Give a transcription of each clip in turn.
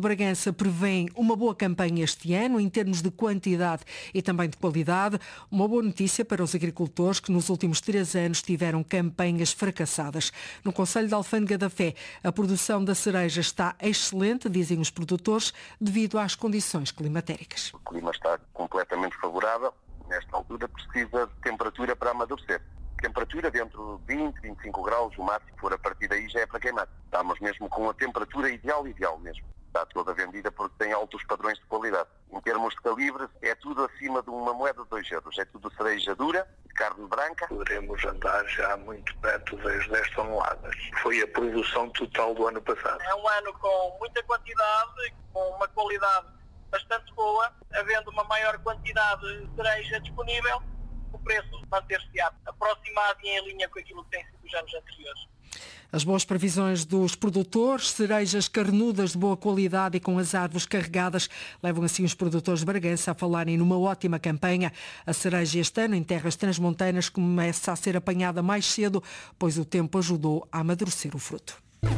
Bragança prevê uma boa campanha este ano, em termos de quantidade e também de qualidade. Uma boa notícia para os agricultores que nos últimos 3 anos tiveram campanhas fracassadas. No Concelho de Alfândega da Fé, a produção da cereja está excelente, dizem os produtores, devido às condições climatéricas. O clima está completamente favorável. Nesta altura precisa de temperatura para amadurecer. Temperatura dentro de 20, 25 graus, o máximo que for a partir daí já é para queimar. Estamos mesmo com a temperatura ideal mesmo. Está toda vendida porque tem altos padrões de qualidade. Em termos de calibre, é tudo acima de uma moeda de 2 euros. É tudo cereja dura, carne branca. Poderemos andar já muito perto das 10 toneladas. Foi a produção total do ano passado. É um ano com muita quantidade, com uma qualidade bastante boa, havendo uma maior quantidade de cereja disponível, o preço manter-se-á aproximado e em linha com aquilo que tem sido os anos anteriores. As boas previsões dos produtores, cerejas carnudas de boa qualidade e com as árvores carregadas, levam assim os produtores de Bragança a falarem numa ótima campanha. A cereja este ano, em terras transmontanas, começa a ser apanhada mais cedo, pois o tempo ajudou a amadurecer o fruto.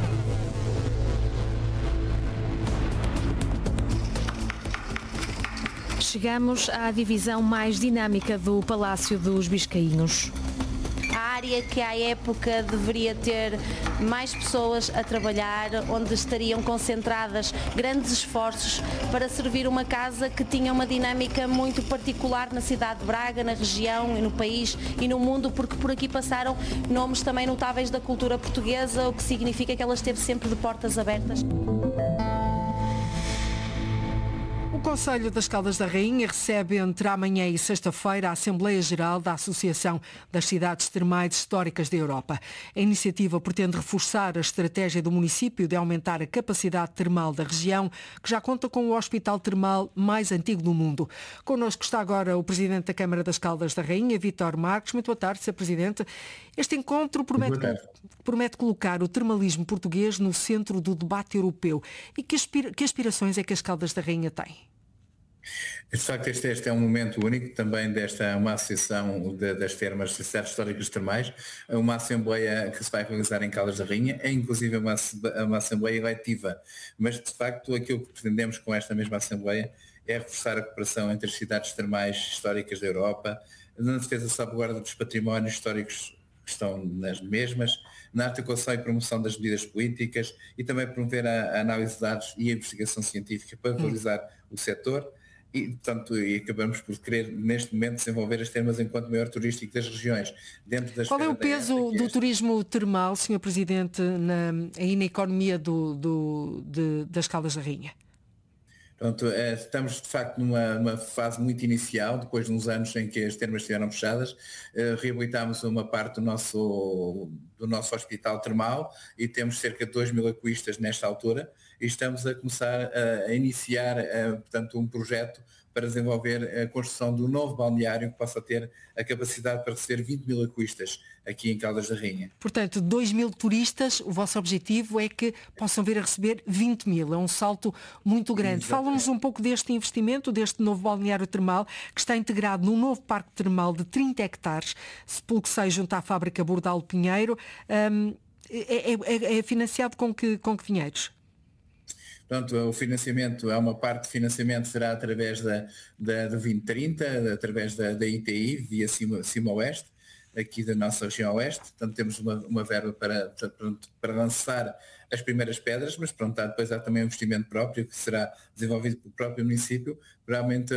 Chegamos à divisão mais dinâmica do Palácio dos Biscainhos. A área que à época deveria ter mais pessoas a trabalhar, onde estariam concentradas grandes esforços para servir uma casa que tinha uma dinâmica muito particular na cidade de Braga, na região, no país e no mundo, porque por aqui passaram nomes também notáveis da cultura portuguesa, o que significa que ela esteve sempre de portas abertas. O Concelho das Caldas da Rainha recebe entre amanhã e sexta-feira a Assembleia Geral da Associação das Cidades Termais Históricas da Europa. A iniciativa pretende reforçar a estratégia do município de aumentar a capacidade termal da região, que já conta com o hospital termal mais antigo do mundo. Connosco está agora o Presidente da Câmara das Caldas da Rainha, Vítor Marques. Muito boa tarde, Sr. Presidente. Este encontro promete colocar o termalismo português no centro do debate europeu. E que aspirações é que as Caldas da Rainha têm? De facto, este é um momento único também uma associação das termas de cidades históricas termais, uma assembleia que se vai realizar em Caldas da Rainha, é inclusive uma assembleia eletiva, mas de facto aquilo que pretendemos com esta mesma assembleia é reforçar a cooperação entre as cidades termais históricas da Europa, na defesa e salvaguarda dos patrimónios históricos que estão nas mesmas, na articulação e promoção das medidas políticas e também promover a análise de dados e a investigação científica para valorizar o setor. E, portanto, acabamos por querer, neste momento, desenvolver as termas enquanto maior turístico das regiões. Dentro das Qual é o peso do turismo termal, Sr. Presidente, na economia das Caldas da Rainha? Pronto, estamos de facto numa fase muito inicial, depois de uns anos em que as termas estiveram fechadas, reabilitámos uma parte do nosso hospital termal e temos cerca de 2.000 aquistas nesta altura e estamos a começar a iniciar, portanto, um projeto para desenvolver a construção de um novo balneário que possa ter a capacidade para receber 20.000 aquistas aqui em Caldas da Rainha. Portanto, 2.000 turistas, o vosso objetivo é que possam vir a receber 20.000. É um salto muito grande. Fala-nos um pouco deste investimento, deste novo balneário termal, que está integrado num novo parque termal de 30 hectares, pelo que sei junto à fábrica Bordal Pinheiro. É financiado com que dinheiros? Portanto, o financiamento, uma parte de financiamento será através da 2030, através da ITI, via Cima-Oeste, aqui da nossa região Oeste. Portanto, temos uma verba para lançar as primeiras pedras, mas pronto, depois há também um investimento próprio que será desenvolvido pelo próprio município, para realmente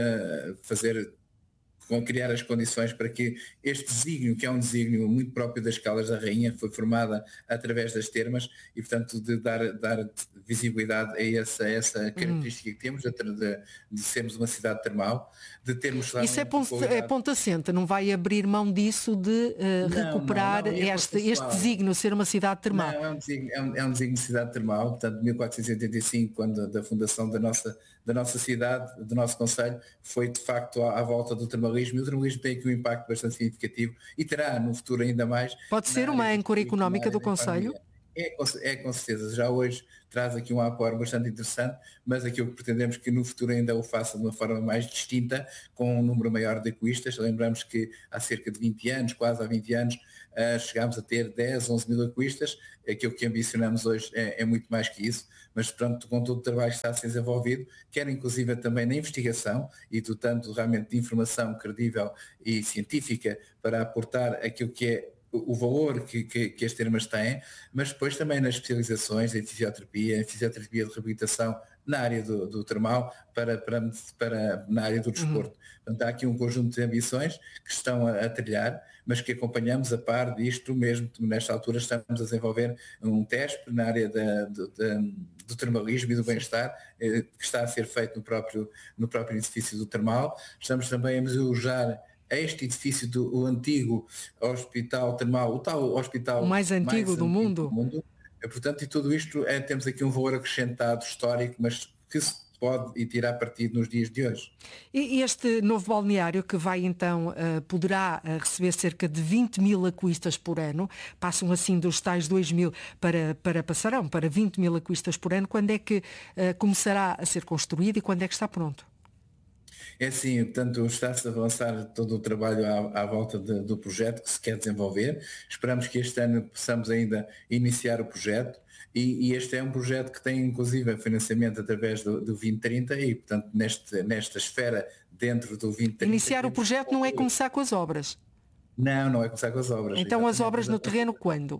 criar as condições para que este desígnio, que é um desígnio muito próprio das Caldas da Rainha, foi formada através das termas e, portanto, de dar visibilidade a essa característica que temos de sermos uma cidade termal, de termos... Isso é ponto assente, não vai abrir mão disso de recuperar este desígnio, ser uma cidade termal? Não, é um desígnio de cidade termal, portanto, 1485, quando da fundação da nossa cidade, do nosso concelho, foi de facto à volta do termalismo. E o termalismo tem aqui um impacto bastante significativo e terá no futuro ainda mais. Pode ser uma âncora económica do concelho? É com certeza. Já hoje traz aqui um aporte bastante interessante, mas aquilo que pretendemos que no futuro ainda o faça de uma forma mais distinta, com um número maior de equistas. Lembramos que há cerca de 20 anos, quase há 20 anos, chegámos a ter 10, 11 mil equistas. Aquilo que ambicionamos hoje é muito mais que isso, mas pronto, com todo o trabalho que está a ser desenvolvido, quer inclusive também na investigação e dotando realmente de informação credível e científica para aportar aquilo que é o valor que as termas têm, mas depois também nas especializações em fisioterapia de reabilitação na área do termal na área do desporto. Portanto, há aqui um conjunto de ambições que estão a trilhar, mas que acompanhamos a par disto mesmo. Nesta altura estamos a desenvolver um teste na área do termalismo e do bem-estar, que está a ser feito no próprio edifício do termal. Estamos também a mesojar este edifício do antigo hospital termal, o tal hospital o mais antigo do mundo. Portanto, e tudo isto temos aqui um valor acrescentado histórico, mas que se pode e tirar partido nos dias de hoje. E este novo balneário que vai então, poderá receber cerca de 20 mil aquistas por ano, passam assim dos tais 2 mil passarão para 20 mil aquistas por ano. Quando é que começará a ser construído e quando é que está pronto? É assim, portanto, está-se a avançar todo o trabalho à volta do projeto que se quer desenvolver. Esperamos que este ano possamos ainda iniciar o projeto e este é um projeto que tem inclusive financiamento através do 2030 e, portanto, nesta esfera dentro do 2030... Iniciar o projeto não é começar com as obras? Não é começar com as obras. Então as obras no terreno quando?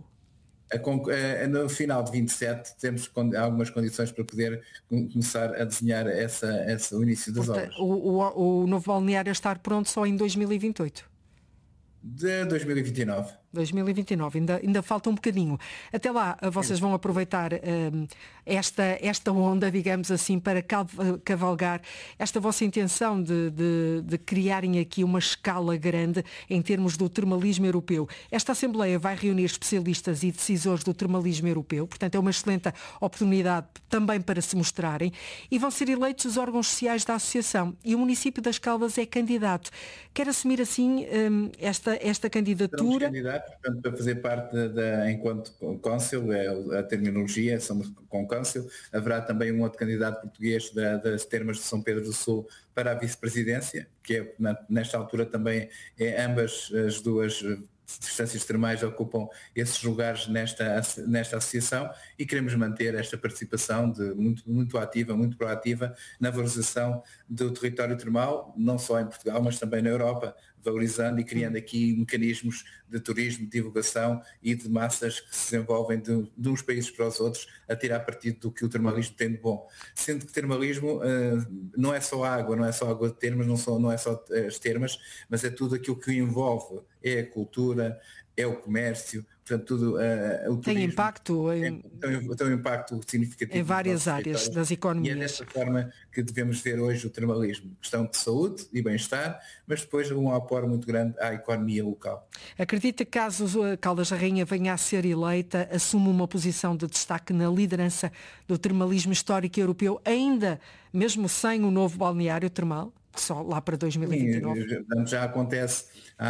No final de 27 temos algumas condições para poder começar a desenhar o início das obras. O novo balneário estar pronto só em 2028? De 2029. 2029, ainda falta um bocadinho. Até lá vocês vão aproveitar esta onda, digamos assim, para cavalgar esta vossa intenção de criarem aqui uma escala grande em termos do termalismo europeu. Esta Assembleia vai reunir especialistas e decisores do termalismo europeu, portanto é uma excelente oportunidade também para se mostrarem, e vão ser eleitos os órgãos sociais da Associação e o município das Caldas é candidato. Quer assumir assim esta candidatura? Portanto, para fazer parte enquanto cônsul, a terminologia, somos com cônsul, haverá também um outro candidato português das termas de São Pedro do Sul para a vice-presidência, que é, nesta altura também ambas as duas instâncias termais ocupam esses lugares nesta associação e queremos manter esta participação muito ativa, muito proativa na valorização do território termal, não só em Portugal, mas também na Europa, valorizando e criando aqui mecanismos de turismo, de divulgação e de massas que se desenvolvem de uns países para os outros a tirar partido do que o termalismo tem de bom. Sendo que o termalismo não é só água, não é só água de termas, não é só as termas, mas é tudo aquilo que o envolve, é a cultura, é o comércio, portanto tudo o tem turismo, impacto tem um impacto significativo em várias áreas das economias. E é desta forma que devemos ver hoje o termalismo, questão de saúde e bem-estar, mas depois um apoio muito grande à economia local. Acredita que caso Caldas da Rainha venha a ser eleita, assume uma posição de destaque na liderança do termalismo histórico europeu, ainda mesmo sem o novo balneário termal? Só lá para 2029? Sim, já acontece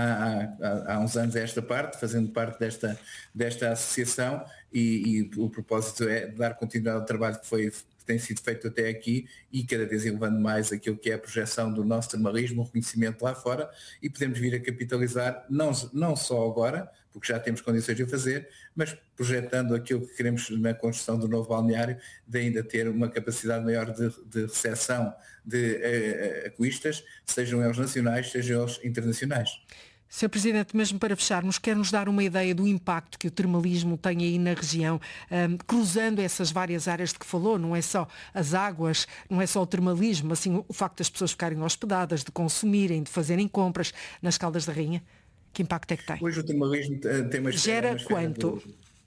há uns anos esta parte, fazendo parte desta associação e o propósito é dar continuidade ao trabalho que tem sido feito até aqui e cada vez elevando mais aquilo que é a projeção do nosso termalismo, o reconhecimento lá fora e podemos vir a capitalizar não só agora, porque já temos condições de o fazer, mas projetando aquilo que queremos na construção do novo balneário, de ainda ter uma capacidade maior de recepção de aquistas, sejam eles nacionais, sejam eles internacionais. Sr. Presidente, mesmo para fecharmos, quer-nos dar uma ideia do impacto que o termalismo tem aí na região, cruzando essas várias áreas de que falou, não é só as águas, não é só o termalismo, assim o facto das pessoas ficarem hospedadas, de consumirem, de fazerem compras nas Caldas da Rainha? Que impacto é que tem? Hoje o termalismo tem uma esfera... Gera quanto?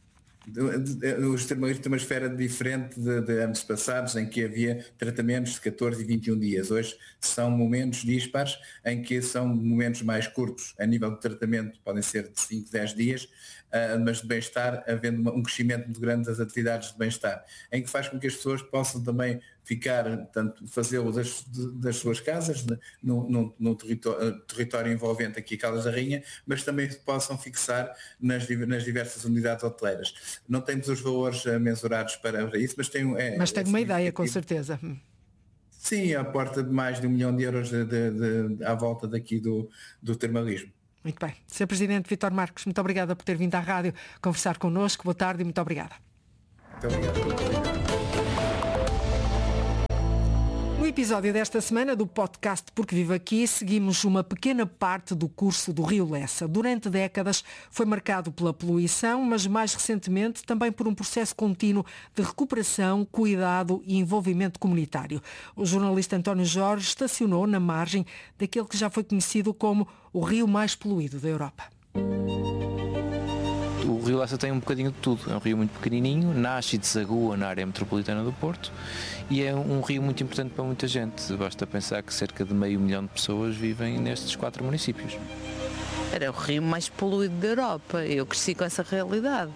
Os termalismos têm uma esfera diferente de anos passados, em que havia tratamentos de 14 e 21 dias. Hoje são momentos dispares, em que são momentos mais curtos. A nível de tratamento podem ser de 5, 10 dias, mas de bem-estar, havendo um crescimento muito grande das atividades de bem-estar, em que faz com que as pessoas possam também ficar, portanto, fazê-lo das suas casas, no território envolvente aqui Caldas da Rainha, mas também se possam fixar nas diversas unidades hoteleiras. Não temos os valores mensurados para isso, mas tem uma ideia, com certeza. Sim, à porta de mais de €1 milhão à volta daqui do termalismo. Muito bem. Sr. Presidente Vítor Marques, muito obrigada por ter vindo à rádio conversar connosco. Boa tarde e muito obrigada. Muito obrigado. No episódio desta semana do podcast Porque Vivo Aqui, seguimos uma pequena parte do curso do Rio Lessa. Durante décadas foi marcado pela poluição, mas mais recentemente também por um processo contínuo de recuperação, cuidado e envolvimento comunitário. O jornalista António Jorge estacionou na margem daquele que já foi conhecido como o rio mais poluído da Europa. O Rio Lessa tem um bocadinho de tudo. É um rio muito pequenininho, nasce e desagua na área metropolitana do Porto e é um rio muito importante para muita gente. Basta pensar que cerca de 500 mil de pessoas vivem nestes 4 municípios. Era o rio mais poluído da Europa. Eu cresci com essa realidade.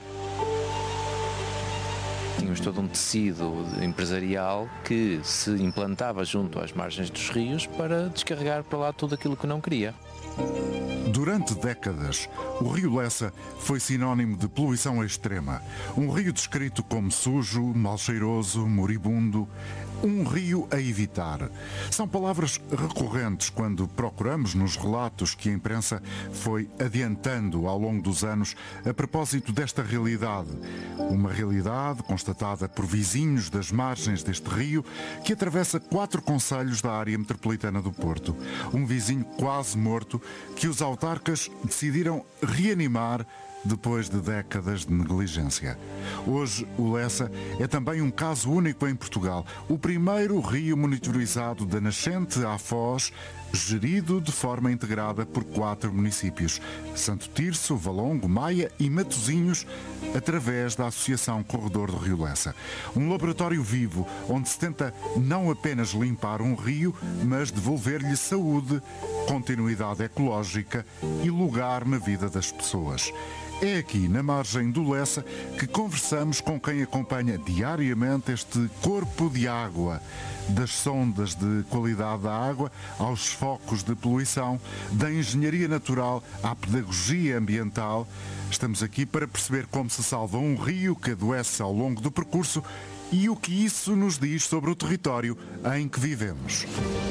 Tínhamos todo um tecido empresarial que se implantava junto às margens dos rios para descarregar para lá tudo aquilo que não queria. Durante décadas, o Rio Lessa foi sinónimo de poluição extrema. Um rio descrito como sujo, mal cheiroso, moribundo. Um rio a evitar. São palavras recorrentes quando procuramos nos relatos que a imprensa foi adiantando ao longo dos anos a propósito desta realidade. Uma realidade constatada por vizinhos das margens deste rio que atravessa 4 concelhos da área metropolitana do Porto. Um vizinho quase morto que os autarcas decidiram reanimar depois de décadas de negligência. Hoje, o Lessa é também um caso único em Portugal. O primeiro rio monitorizado da nascente à foz, gerido de forma integrada por 4 municípios: Santo Tirso, Valongo, Maia e Matosinhos, através da Associação Corredor do Rio Lessa. Um laboratório vivo, onde se tenta não apenas limpar um rio, mas devolver-lhe saúde, continuidade ecológica e lugar na vida das pessoas. É aqui, na margem do Lessa, que conversamos com quem acompanha diariamente este corpo de água, das sondas de qualidade da água aos focos de poluição, da engenharia natural à pedagogia ambiental. Estamos aqui para perceber como se salva um rio que adoece ao longo do percurso e o que isso nos diz sobre o território em que vivemos.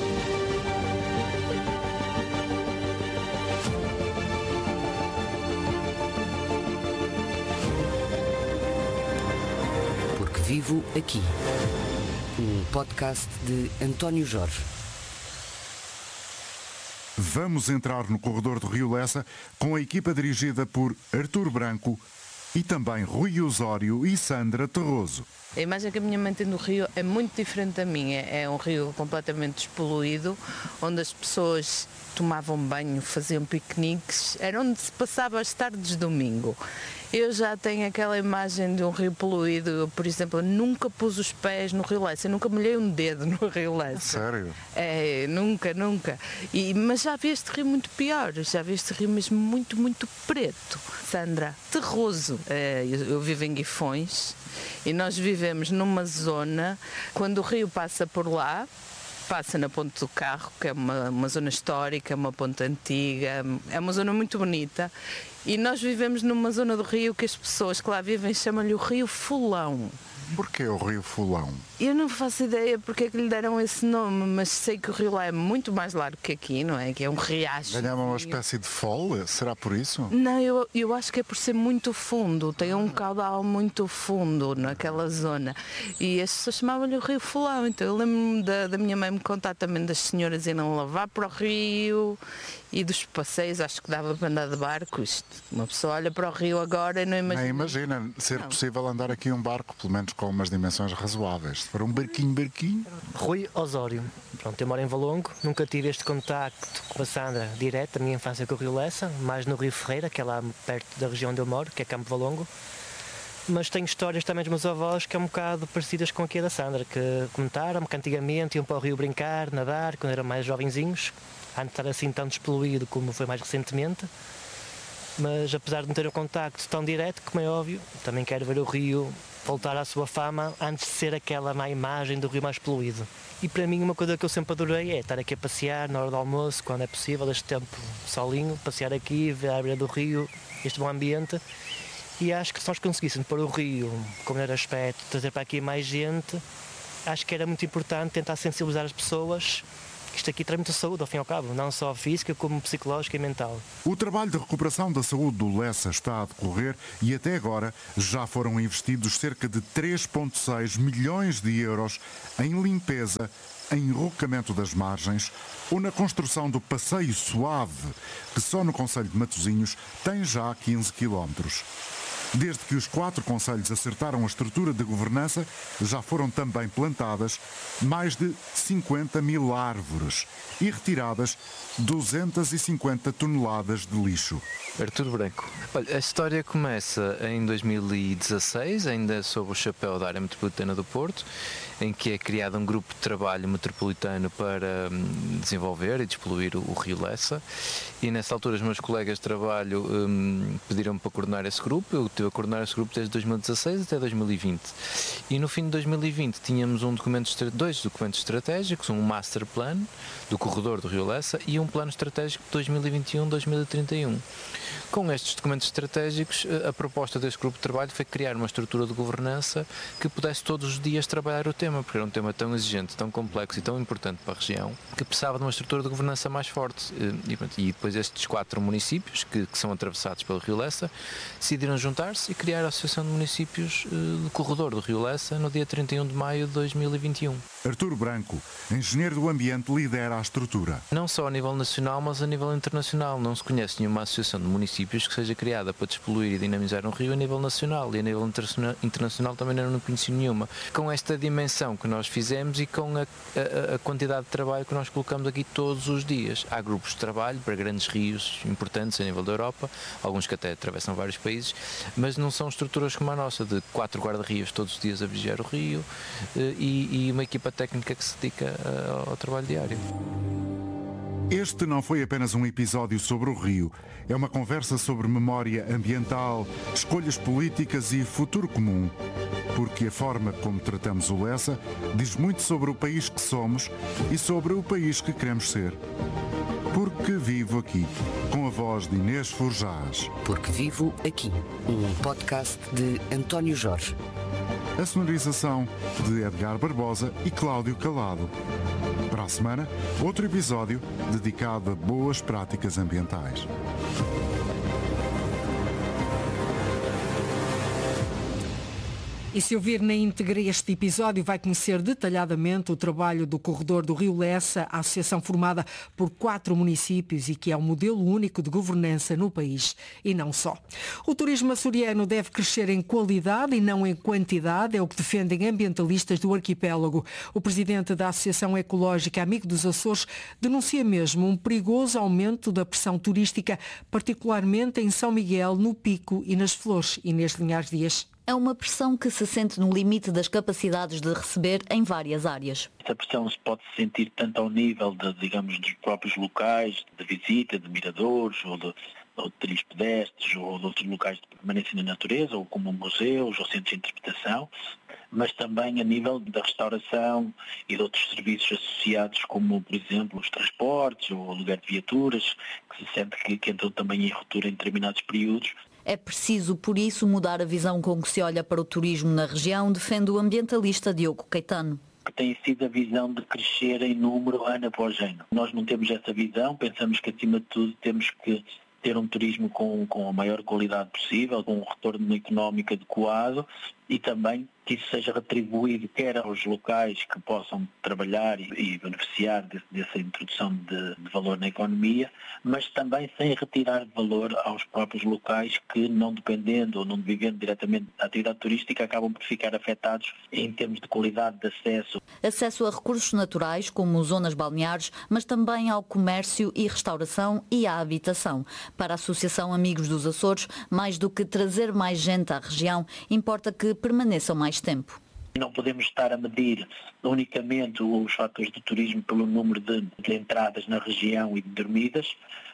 Vivo Aqui, um podcast de António Jorge. Vamos entrar no corredor do Rio Lessa com a equipa dirigida por Artur Branco e também Rui Osório e Sandra Terroso. A imagem que a minha mãe tem do rio é muito diferente da minha. É um rio completamente despoluído, onde as pessoas tomavam banho, faziam piqueniques, era onde se passava as tardes de domingo. Eu já tenho aquela imagem de um rio poluído. Eu, por exemplo, nunca pus os pés no Rio Lessa, eu nunca molhei um dedo no Rio Lessa. Sério? É, nunca. Mas já vi este rio muito pior, já vi este rio mesmo muito, muito preto. Sandra, terroso. Eu vivo em Guifões e nós vivemos numa zona, quando o rio passa por lá, passa na Ponte do Carro, que é uma zona histórica, uma ponte antiga, é uma zona muito bonita, e nós vivemos numa zona do rio que as pessoas que lá vivem chamam-lhe o Rio Fulão. Porquê o Rio Fulão? Eu não faço ideia porque é que lhe deram esse nome, mas sei que o rio lá é muito mais largo que aqui, não é? Que é um riacho. Ganhava uma espécie de fall? Será por isso? Não, eu acho que é por ser muito fundo, tem um caudal muito fundo naquela zona. E as pessoas chamavam-lhe o Rio Fulão. Então eu lembro-me da minha mãe me contar também das senhoras irem lavar para o rio e dos passeios. Acho que dava para andar de barco. Uma pessoa olha para o rio agora e não imagina. Nem imagina ser possível andar aqui um barco, pelo menos com umas dimensões razoáveis. Se for um barquinho. Rui Osório. Pronto, eu moro em Valongo, nunca tive este contacto com a Sandra direto, a minha infância com o Rio Lessa, mais no Rio Ferreira, que é lá perto da região onde eu moro, que é Campo Valongo. Mas tenho histórias também dos meus avós que é um bocado parecidas com aqui a da Sandra, que comentaram-me que antigamente iam para o rio brincar, nadar, quando eram mais jovenzinhos, antes de estar assim tão despoluído como foi mais recentemente. Mas apesar de não ter um contacto tão direto, como é óbvio, também quero ver o rio voltar à sua fama antes de ser aquela má imagem do rio mais poluído. E para mim uma coisa que eu sempre adorei é estar aqui a passear na hora do almoço, quando é possível, este tempo solinho, passear aqui, ver a beira do rio, este bom ambiente. E acho que se nós conseguíssemos pôr o rio com o melhor aspecto, trazer para aqui mais gente, acho que era muito importante tentar sensibilizar as pessoas. Isto aqui traz muita saúde, ao fim e ao cabo, não só física, como psicológica e mental. O trabalho de recuperação da saúde do Lessa está a decorrer e até agora já foram investidos cerca de 3,6 milhões de euros em limpeza, em enrocamento das margens ou na construção do Passeio Suave, que só no concelho de Matosinhos tem já 15 quilómetros. Desde que os 4 concelhos acertaram a estrutura de governança, já foram também plantadas mais de 50 mil árvores e retiradas 250 toneladas de lixo. Artur Branco. Olha, a história começa em 2016, ainda sob o chapéu da área metropolitana do Porto, em que é criado um grupo de trabalho metropolitano para desenvolver e despoluir o rio Lessa. E nessa altura os meus colegas de trabalho pediram-me para coordenar esse grupo. Eu estive a coordenar esse grupo desde 2016 até 2020. E no fim de 2020 tínhamos dois documentos estratégicos, um master plan do corredor do rio Lessa e um plano estratégico de 2021-2031. Com estes documentos estratégicos, a proposta deste grupo de trabalho foi criar uma estrutura de governança que pudesse todos os dias trabalhar o tema, porque era um tema tão exigente, tão complexo e tão importante para a região, que precisava de uma estrutura de governança mais forte. E depois estes 4 municípios, que são atravessados pelo rio Lessa, decidiram juntar-se e criar a Associação de Municípios do Corredor do rio Lessa no dia 31 de maio de 2021. Artur Branco, engenheiro do ambiente, lidera a estrutura. Não só a nível nacional, mas a nível internacional. Não se conhece nenhuma associação de municípios que seja criada para despoluir e dinamizar um rio a nível nacional, e a nível internacional também não conheci nenhuma. Com esta dimensão que nós fizemos e com a quantidade de trabalho que nós colocamos aqui todos os dias. Há grupos de trabalho para grandes rios importantes a nível da Europa, alguns que até atravessam vários países, mas não são estruturas como a nossa, de 4 guarda-rios todos os dias a vigiar o rio e uma equipa técnica que se dedica ao trabalho diário. Este não foi apenas um episódio sobre o rio. É uma conversa sobre memória ambiental, escolhas políticas e futuro comum. Porque a forma como tratamos o Lessa diz muito sobre o país que somos e sobre o país que queremos ser. Porque vivo aqui, com a voz de Inês Forjás. Porque vivo aqui, um podcast de António Jorge. A sonorização de Edgar Barbosa e Cláudio Calado. Para a semana, outro episódio dedicado a boas práticas ambientais. E se ouvir na íntegra este episódio, vai conhecer detalhadamente o trabalho do Corredor do Rio Lessa, a associação formada por 4 municípios e que é um modelo único de governança no país e não só. O turismo açoriano deve crescer em qualidade e não em quantidade, é o que defendem ambientalistas do arquipélago. O presidente da Associação Ecológica Amigo dos Açores denuncia mesmo um perigoso aumento da pressão turística, particularmente em São Miguel, no Pico e nas Flores. Inês Linhares Dias. É uma pressão que se sente no limite das capacidades de receber em várias áreas. Essa pressão se pode sentir tanto ao nível dos próprios locais de visita, de miradores, ou de trilhos pedestres, ou de outros locais de permanência na natureza, ou como museus, ou centros de interpretação, mas também a nível da restauração e de outros serviços associados, como, por exemplo, os transportes, ou o aluguer de viaturas, que se sente que entram também em ruptura em determinados períodos. É preciso, por isso, mudar a visão com que se olha para o turismo na região, defende o ambientalista Diogo Caetano. Que tem sido a visão de crescer em número ano após ano. Nós não temos essa visão, pensamos que, acima de tudo, temos que ter um turismo com a maior qualidade possível, com um retorno económico adequado e também que isso seja retribuído quer aos locais que possam trabalhar e beneficiar dessa introdução de valor na economia, mas também sem retirar valor aos próprios locais que, não dependendo ou não vivendo diretamente da atividade turística, acabam por ficar afetados em termos de qualidade de acesso. Acesso a recursos naturais, como zonas balneares, mas também ao comércio e restauração e à habitação. Para a Associação Amigos dos Açores, mais do que trazer mais gente à região, importa que permaneçam mais tempo. Não podemos estar a medir unicamente os fatores do turismo pelo número de entradas na região e de dormidas,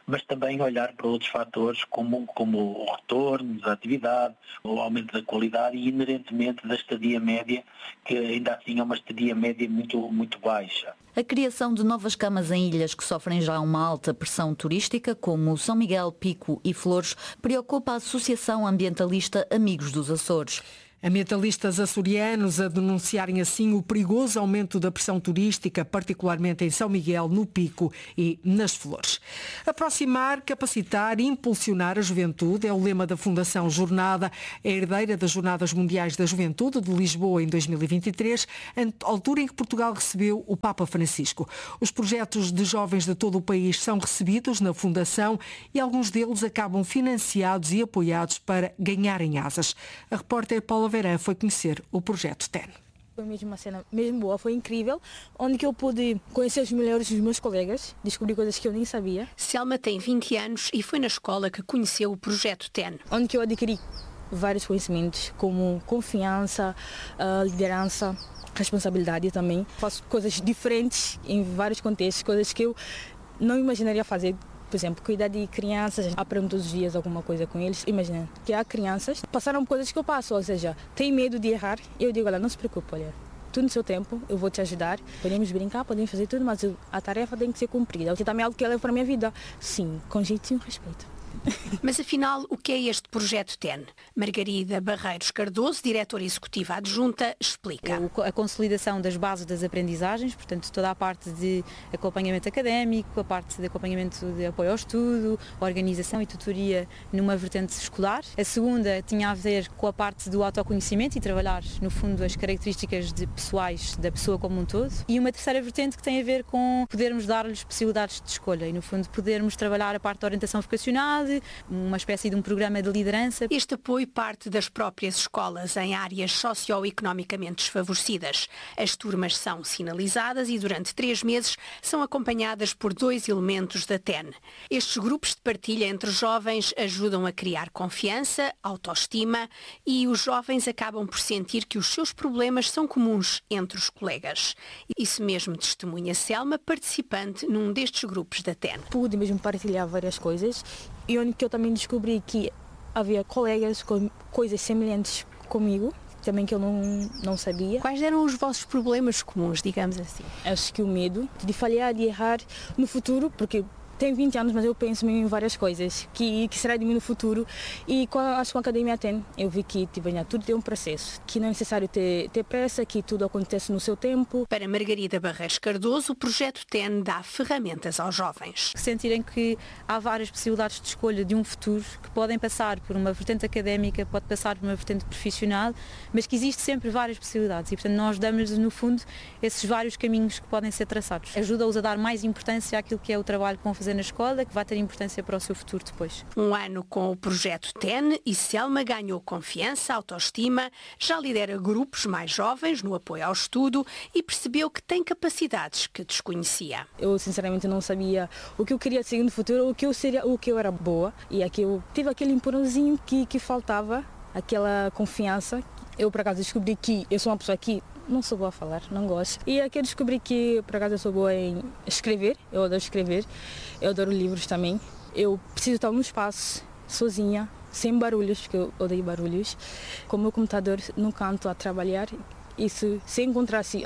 mas também olhar para outros fatores como o retorno da atividade, o aumento da qualidade e inerentemente da estadia média, que ainda assim é uma estadia média muito baixa. A criação de novas camas em ilhas que sofrem já uma alta pressão turística, como São Miguel, Pico e Flores, preocupa a Associação Ambientalista Amigos dos Açores. Ambientalistas açorianos a denunciarem assim o perigoso aumento da pressão turística, particularmente em São Miguel, no Pico e nas Flores. Aproximar, capacitar e impulsionar a juventude é o lema da Fundação Jornada, a herdeira das Jornadas Mundiais da Juventude de Lisboa em 2023, altura em que Portugal recebeu o Papa Francisco. Os projetos de jovens de todo o país são recebidos na Fundação e alguns deles acabam financiados e apoiados para ganharem asas. A repórter Paula Verã foi conhecer o projeto TEN. Foi mesmo uma cena mesmo boa, foi incrível, onde que eu pude conhecer os melhores dos meus colegas, descobrir coisas que eu nem sabia. Selma tem 20 anos e foi na escola que conheceu o projeto TEN. Onde que eu adquiri vários conhecimentos, como confiança, liderança, responsabilidade também. Faço coisas diferentes em vários contextos, coisas que eu não imaginaria fazer. Por exemplo, cuidar de crianças, aprendo todos os dias alguma coisa com eles. Imagina que há crianças que passaram coisas que eu passo, ou seja, têm medo de errar. Eu digo, olha, não se preocupe, olha, tudo no seu tempo, eu vou te ajudar. Podemos brincar, podemos fazer tudo, mas a tarefa tem que ser cumprida. Porque também é algo que eu levo para a minha vida. Sim, com jeitinho e respeito. Mas afinal, o que é este projeto TEN? Margarida Barreiros Cardoso, diretora executiva adjunta, explica. A consolidação das bases das aprendizagens, portanto toda a parte de acompanhamento académico, a parte de acompanhamento de apoio ao estudo, organização e tutoria numa vertente escolar. A segunda tinha a ver com a parte do autoconhecimento e trabalhar, no fundo, as características pessoais da pessoa como um todo. E uma terceira vertente que tem a ver com podermos dar-lhes possibilidades de escolha e, no fundo, podermos trabalhar a parte da orientação vocacional, uma espécie de um programa de liderança. Este apoio parte das próprias escolas em áreas socioeconomicamente desfavorecidas. As turmas são sinalizadas e durante 3 meses são acompanhadas por 2 elementos da TEN. Estes grupos de partilha entre jovens ajudam a criar confiança, autoestima e os jovens acabam por sentir que os seus problemas são comuns entre os colegas. Isso mesmo testemunha Selma, participante num destes grupos da TEN. Pude mesmo partilhar várias coisas e onde que eu também descobri que havia colegas com coisas semelhantes comigo, também que eu não sabia. Quais eram os vossos problemas comuns, digamos assim? Acho que o medo de falhar, de errar no futuro, porque tenho 20 anos, mas eu penso mesmo em várias coisas que será de mim no futuro. E com a Academia TEN, eu vi que tudo tem um processo, que não é necessário ter pressa, que tudo acontece no seu tempo. Para Margarida Barreiros Cardoso, o projeto TEN dá ferramentas aos jovens. Sentirem que há várias possibilidades de escolha de um futuro, que podem passar por uma vertente académica, pode passar por uma vertente profissional, mas que existe sempre várias possibilidades e, portanto, nós damos, no fundo, esses vários caminhos que podem ser traçados. Ajuda-os a dar mais importância àquilo que é o trabalho que vão fazer na escola, que vai ter importância para o seu futuro depois. Um ano com o projeto TEN e Selma ganhou confiança, autoestima, já lidera grupos mais jovens no apoio ao estudo e percebeu que tem capacidades que desconhecia. Eu sinceramente não sabia o que eu queria seguir no futuro, o que eu era boa, e aqui eu tive aquele empurrãozinho que faltava, aquela confiança. Eu por acaso descobri que eu sou uma pessoa que não sou boa a falar, não gosto. E aqui eu descobri que, por acaso, eu sou boa em escrever, eu adoro escrever, eu adoro livros também. Eu preciso estar num espaço, sozinha, sem barulhos, porque eu odeio barulhos, com o meu computador num canto a trabalhar. E se encontrasse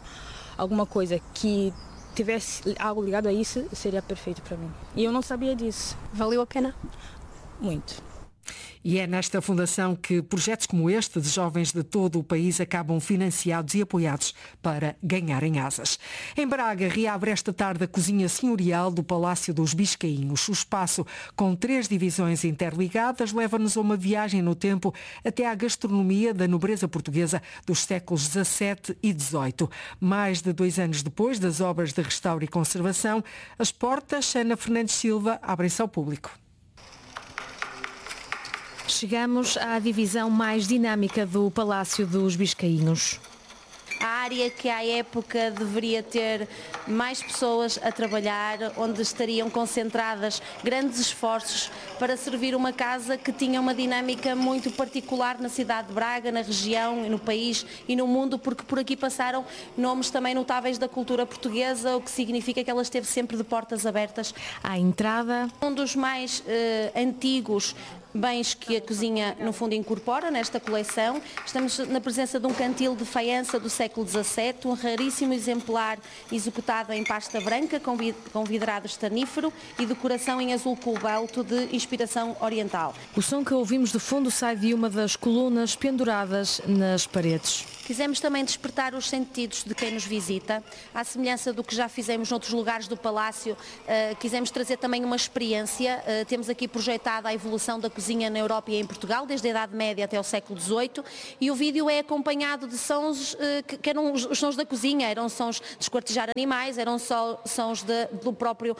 alguma coisa que tivesse algo ligado a isso, seria perfeito para mim. E eu não sabia disso. Valeu a pena? Muito. E é nesta fundação que projetos como este de jovens de todo o país acabam financiados e apoiados para ganharem asas. Em Braga, reabre esta tarde a cozinha senhorial do Palácio dos Biscainhos. O espaço, com 3 divisões interligadas, leva-nos a uma viagem no tempo até à gastronomia da nobreza portuguesa dos séculos XVII e XVIII. Mais de 2 anos depois das obras de restauro e conservação, as portas Ana Fernandes Silva abrem-se ao público. Chegamos à divisão mais dinâmica do Palácio dos Biscainhos. a área que à época deveria ter mais pessoas a trabalhar, onde estariam concentradas grandes esforços para servir uma casa que tinha uma dinâmica muito particular na cidade de Braga, na região, no país e no mundo, porque por aqui passaram nomes também notáveis da cultura portuguesa, o que significa que ela esteve sempre de portas abertas. À entrada, um dos mais antigos bens que a cozinha, no fundo, incorpora nesta coleção. Estamos na presença de um cantil de faiança do século XVII, um raríssimo exemplar executado em pasta branca com vidrado estanífero e decoração em azul cobalto de inspiração oriental. O som que ouvimos de fundo sai de uma das colunas penduradas nas paredes. Quisemos também despertar os sentidos de quem nos visita, à semelhança do que já fizemos noutros lugares do Palácio. Quisemos trazer também uma experiência. Temos aqui projetada a evolução da cozinha na Europa e em Portugal, desde a Idade Média até o século XVIII, e o vídeo é acompanhado de sons que eram os sons da cozinha, eram sons de esquartejar animais, eram sons do próprio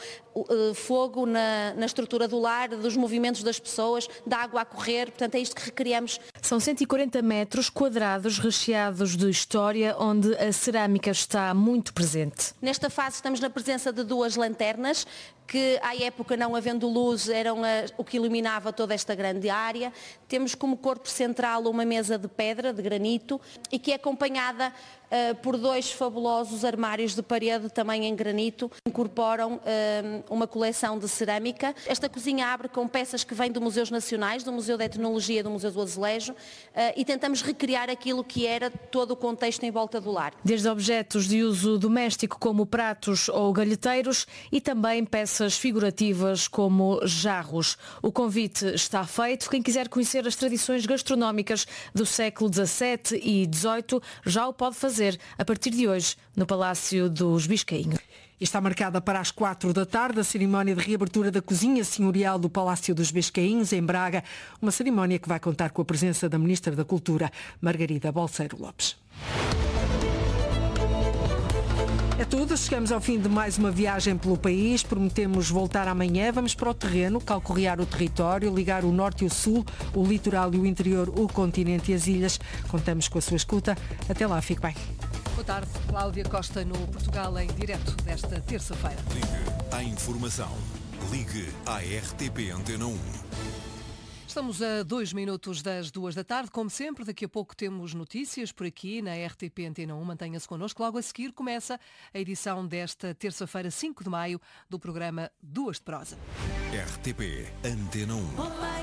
fogo na estrutura do lar, dos movimentos das pessoas, da água a correr. Portanto, é isto que recriamos. São 140 metros quadrados recheados de história, onde a cerâmica está muito presente. Nesta fase estamos na presença de 2 lanternas, que à época, não havendo luz, eram o que iluminava toda esta grande área. Temos como corpo central uma mesa de pedra, de granito, e que é acompanhada por 2 fabulosos armários de parede, também em granito, que incorporam uma coleção de cerâmica. Esta cozinha abre com peças que vêm de museus nacionais, do Museu de Etnologia, do Museu do Azulejo, e tentamos recriar aquilo que era todo o contexto em volta do lar. Desde objetos de uso doméstico, como pratos ou galheteiros, e também peças figurativas como jarros. O convite está feito. Quem quiser conhecer as tradições gastronómicas do século XVII e XVIII já o pode fazer a partir de hoje no Palácio dos Biscainhos. Está marcada para as 4 da tarde a cerimónia de reabertura da cozinha senhorial do Palácio dos Biscainhos, em Braga. Uma cerimónia que vai contar com a presença da Ministra da Cultura, Margarida Balseiro Lopes. É tudo, chegamos ao fim de mais uma viagem pelo país. Prometemos voltar amanhã. Vamos para o terreno, calcorrear o território, ligar o norte e o sul, o litoral e o interior, o continente e as ilhas. Contamos com a sua escuta. Até lá, fique bem. Boa tarde, Cláudia Costa no Portugal em direto desta terça-feira. Ligue à informação. Ligue à RTP Antena 1. Estamos a 2 minutos das 2 da tarde. Como sempre, daqui a pouco temos notícias por aqui na RTP Antena 1. Mantenha-se connosco. Logo a seguir começa a edição desta terça-feira, 5 de maio, do programa Duas de Prosa. RTP Antena 1.